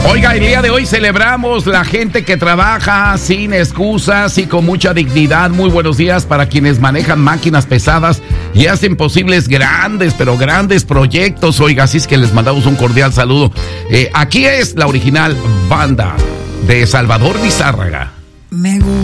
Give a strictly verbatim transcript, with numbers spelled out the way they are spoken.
Oiga, el día de hoy celebramos la gente que trabaja sin excusas y con mucha dignidad. Muy buenos días para quienes manejan máquinas pesadas y hacen posibles grandes, pero grandes proyectos. Oiga, así es que les mandamos un cordial saludo. Eh, aquí es la original banda de Salvador Lizárraga. Me gusta.